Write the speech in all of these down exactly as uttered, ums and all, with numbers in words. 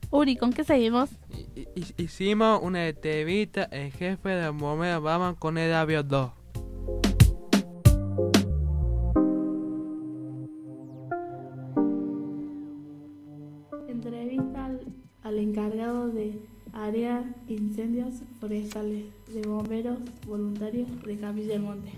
Uri, ¿con qué seguimos? Hi- hi- Hicimos una entrevista el jefe de bomberos vamos con el avión dos. Entrevista al, al encargado de área incendios forestales de bomberos voluntarios de Capilla del Monte.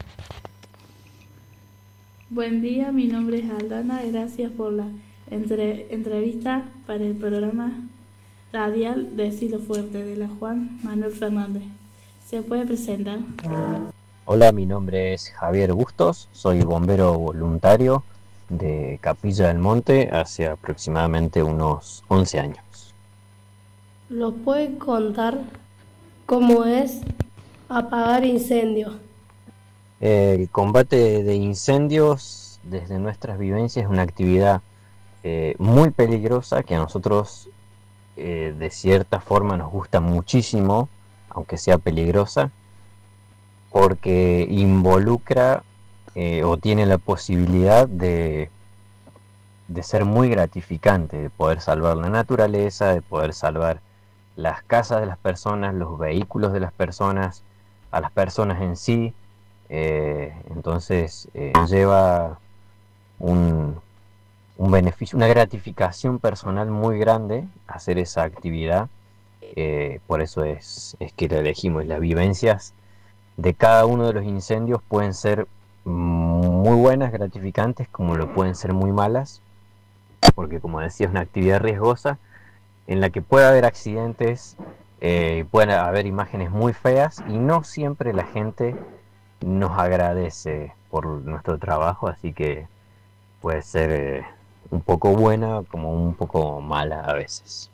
Buen día, mi nombre es Aldana, gracias por la entre- entrevista para el programa radial de Silo Fuerte de la Juan Manuel Fernández. ¿Se puede presentar? Hola, mi nombre es Javier Bustos, soy bombero voluntario de Capilla del Monte hace aproximadamente unos once años. ¿Nos puede contar cómo es apagar incendios? El combate de incendios desde nuestras vivencias es una actividad eh, muy peligrosa que a nosotros eh, de cierta forma nos gusta muchísimo, aunque sea peligrosa, porque involucra eh, o tiene la posibilidad de de ser muy gratificante, de poder salvar la naturaleza, de poder salvar las casas de las personas, los vehículos de las personas, a las personas en sí. Eh, entonces eh, lleva un, un beneficio, una gratificación personal muy grande hacer esa actividad. Eh, por eso es, es que la elegimos. Las vivencias de cada uno de los incendios pueden ser muy buenas, gratificantes, como lo pueden ser muy malas, porque como decía es una actividad riesgosa en la que puede haber accidentes, eh, pueden haber imágenes muy feas y no siempre la gente nos agradece por nuestro trabajo, así que puede ser eh, un poco buena como un poco mala a veces.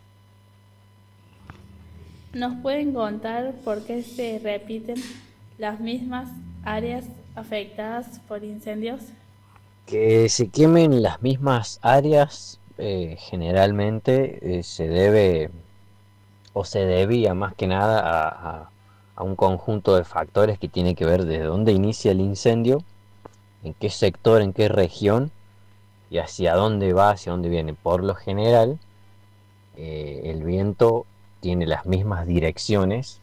¿Nos pueden contar por qué se repiten las mismas áreas afectadas por incendios? Que se quemen las mismas áreas eh, generalmente eh, se debe o se debía más que nada a, a- a un conjunto de factores que tiene que ver desde dónde inicia el incendio, en qué sector, en qué región y hacia dónde va, hacia dónde viene. Por lo general, eh, el viento tiene las mismas direcciones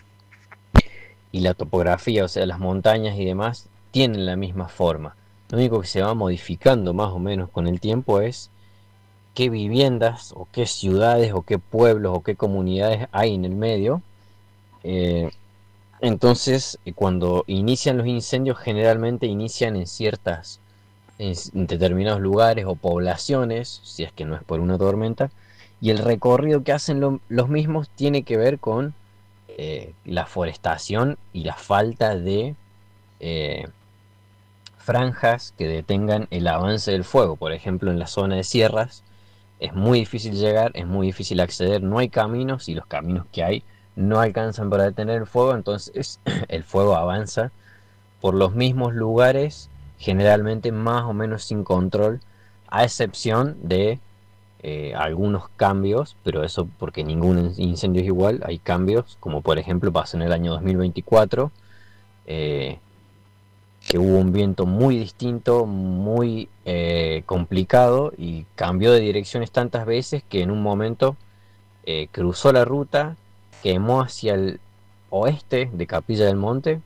y la topografía, o sea, las montañas y demás, tienen la misma forma. Lo único que se va modificando más o menos con el tiempo es qué viviendas o qué ciudades o qué pueblos o qué comunidades hay en el medio. Eh, Entonces, eh, cuando inician los incendios, generalmente inician en ciertas, en s- en determinados lugares o poblaciones, si es que no es por una tormenta, y el recorrido que hacen lo- los mismos tiene que ver con eh, la forestación y la falta de eh, franjas que detengan el avance del fuego. Por ejemplo, en la zona de sierras es muy difícil llegar, es muy difícil acceder, no hay caminos y los caminos que hay no alcanzan para detener el fuego, entonces el fuego avanza por los mismos lugares, generalmente más o menos sin control, a excepción de eh, algunos cambios, pero eso porque ningún incendio es igual, hay cambios, como por ejemplo pasó en el año dos mil veinticuatro, eh, que hubo un viento muy distinto, muy eh, complicado y cambió de direcciones tantas veces que en un momento eh, cruzó la ruta, quemó hacia el oeste de Capilla del Monte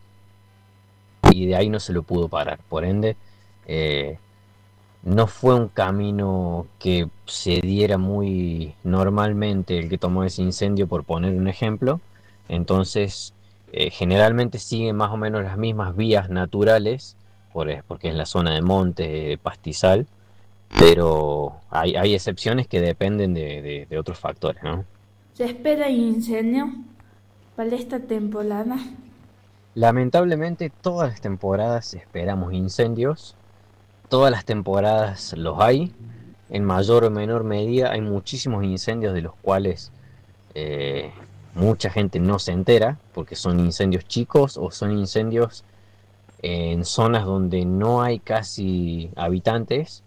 y de ahí no se lo pudo parar. Por ende, eh, no fue un camino que se diera muy normalmente el que tomó ese incendio, por poner un ejemplo. Entonces, eh, generalmente siguen más o menos las mismas vías naturales, por, eh, porque es la zona de monte, de pastizal, pero hay, hay excepciones que dependen de, de- de otros factores, ¿no? ¿Se espera incendio para esta temporada? Lamentablemente, todas las temporadas esperamos incendios, todas las temporadas los hay, en mayor o menor medida hay muchísimos incendios de los cuales eh, mucha gente no se entera porque son incendios chicos o son incendios en zonas donde no hay casi habitantes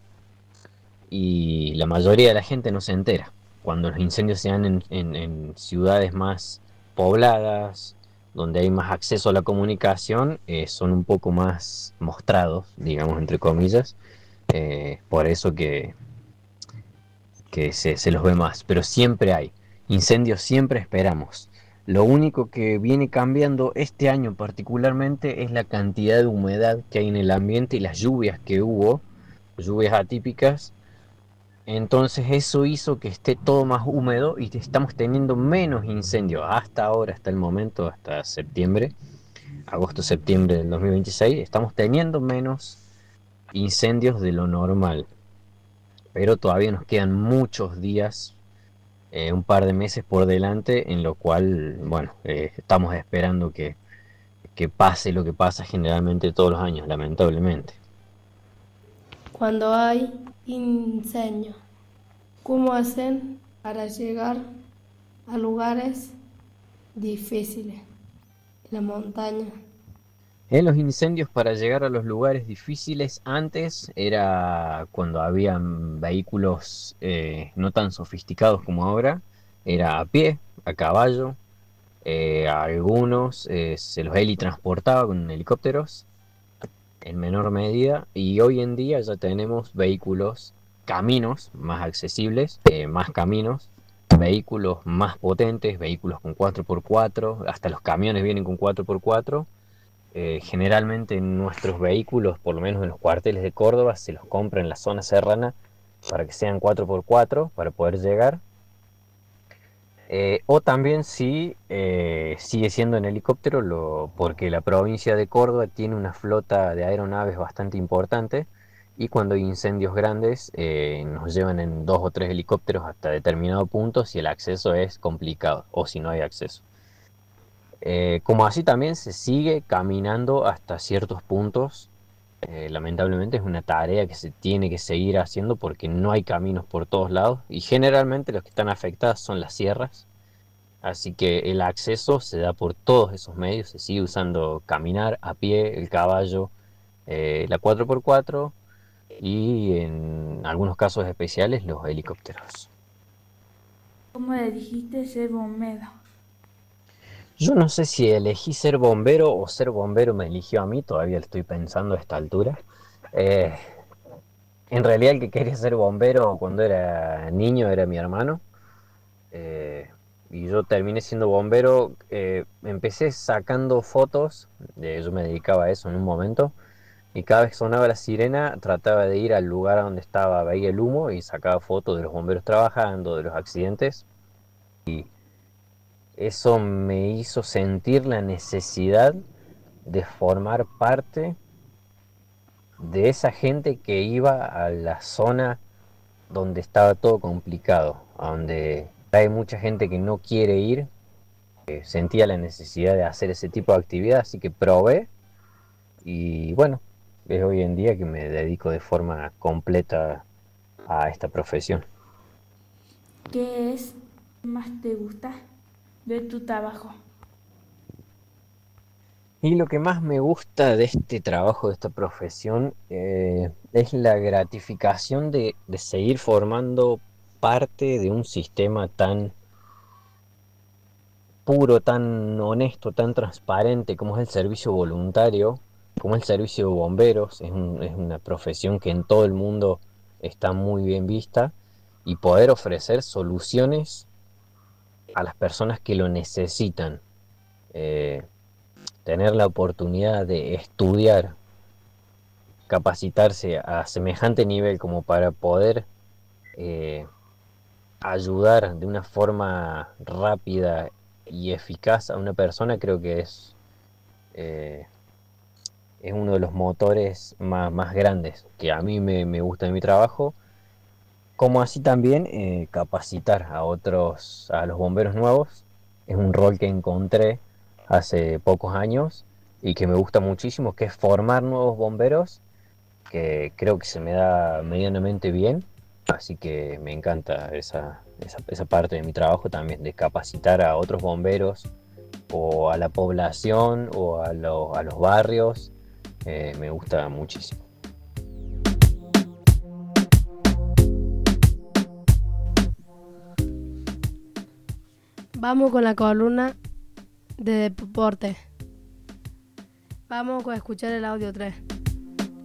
y la mayoría de la gente no se entera. Cuando los incendios se dan en, en- en ciudades más pobladas, donde hay más acceso a la comunicación, eh, son un poco más mostrados, digamos, entre comillas. Eh, por eso que, que se, se los ve más, pero siempre hay. incendios siempre esperamos. Lo único que viene cambiando este año particularmente es la cantidad de humedad que hay en el ambiente y las lluvias que hubo, lluvias atípicas. Entonces eso hizo que esté todo más húmedo y estamos teniendo menos incendios hasta ahora, hasta el momento, hasta septiembre, agosto-septiembre del dos mil veintiséis, estamos teniendo menos incendios de lo normal. Pero todavía nos quedan muchos días, eh, un par de meses por delante, en lo cual, bueno, eh, estamos esperando que, que pase lo que pasa generalmente todos los años, lamentablemente. Cuando hay incendios, ¿cómo hacen para llegar a lugares difíciles en la montaña? En los incendios, para llegar a los lugares difíciles antes era cuando habían vehículos eh, no tan sofisticados como ahora, era a pie, a caballo, eh, a algunos eh, se los helitransportaba con helicópteros en menor medida, y hoy en día ya tenemos vehículos, caminos más accesibles, eh, más caminos, vehículos más potentes, vehículos con cuatro por cuatro, hasta los camiones vienen con cuatro por cuatro. Eh, generalmente nuestros vehículos, por lo menos en los cuarteles de Córdoba, se los compra en la zona serrana para que sean cuatro por cuatro para poder llegar. Eh, o también si eh, sigue siendo en helicóptero, lo, porque la provincia de Córdoba tiene una flota de aeronaves bastante importante, y cuando hay incendios grandes eh, nos llevan en dos o tres helicópteros hasta determinado punto si el acceso es complicado o si no hay acceso. Eh, como así también se sigue caminando hasta ciertos puntos. Eh, lamentablemente es una tarea que se tiene que seguir haciendo porque no hay caminos por todos lados y generalmente los que están afectados son las sierras. Así que el acceso se da por todos esos medios, se sigue usando caminar, a pie, el caballo, eh, la cuatro por cuatro y en algunos casos especiales los helicópteros. ¿Cómo le dijiste ser bombero? Yo no sé si elegí ser bombero o ser bombero me eligió a mí, todavía lo estoy pensando a esta altura. Eh, en realidad el que quería ser bombero cuando era niño era mi hermano. Eh, y yo terminé siendo bombero. Eh, empecé sacando fotos, eh, yo me dedicaba a eso en un momento, y cada vez que sonaba la sirena trataba de ir al lugar donde estaba, veía el humo y sacaba fotos de los bomberos trabajando, de los accidentes. Eso me hizo sentir la necesidad de formar parte de esa gente que iba a la zona donde estaba todo complicado, a donde hay mucha gente que no quiere ir. Eh, sentía la necesidad de hacer ese tipo de actividad, así que probé y bueno, es hoy en día que me dedico de forma completa a esta profesión. ¿Qué es más te gusta de tu trabajo? Y lo que más me gusta de este trabajo, de esta profesión, eh, es la gratificación de, de seguir formando parte de un sistema tan puro, tan honesto, tan transparente como es el servicio voluntario, como es el servicio de bomberos. Es un- es una profesión que en todo el mundo está muy bien vista, y poder ofrecer soluciones a las personas que lo necesitan. Eh, Tener la oportunidad de estudiar, capacitarse a semejante nivel como para poder eh, ayudar de una forma rápida y eficaz a una persona, creo que es, eh, es uno de los motores más, más grandes que a mí me, me gusta de mi trabajo, como así también eh, capacitar a otros, a los bomberos nuevos. Es un rol que encontré hace pocos años y que me gusta muchísimo, que es formar nuevos bomberos, que creo que se me da medianamente bien, así que me encanta esa, esa, esa parte de mi trabajo también, de capacitar a otros bomberos o a la población o a, lo- a los barrios. Eh, me gusta muchísimo. Vamos con la columna de deporte. Vamos a escuchar el audio tres.